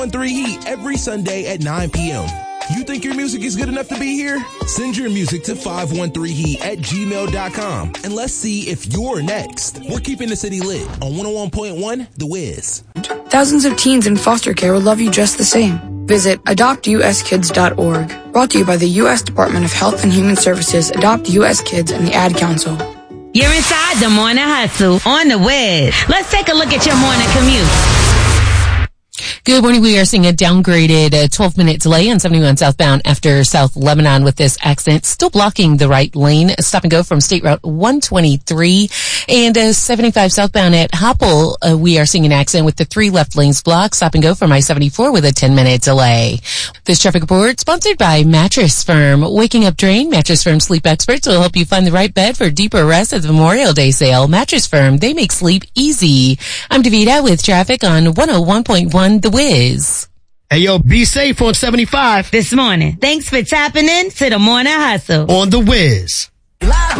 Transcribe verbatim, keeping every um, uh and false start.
three Heat every Sunday at nine p.m. You think your music is good enough to be here? Send your music to five one three heat at gmail dot com and let's see if you're next. We're keeping the city lit on one oh one point one The Wiz. Thousands of teens in foster care will love you just the same. Visit adopt u s kids dot org. Brought to you by the U S Department of Health and Human Services, Adopt U S Kids, and the Ad Council. You're inside the Morning Hustle on The Wiz. Let's take a look at your morning commute. Good morning. We are seeing a downgraded uh, twelve minute delay on seventy-one southbound after South Lebanon with this accident. Still blocking the right lane. Stop and go from State Route one twenty-three. And uh, seventy-five southbound at Hopple, uh, we are seeing an accident with the three left lanes blocked. Stop and go from I seventy-four with a ten minute delay. This traffic report sponsored by Mattress Firm. Waking Up Drain, Mattress Firm sleep experts will help you find the right bed for deeper rest at the Memorial Day sale. Mattress Firm, they make sleep easy. I'm Davida with traffic on one oh one point one The Wiz. Hey, yo, be safe on seventy-five. This morning. Thanks for tapping in to the Morning Hustle on The Wiz.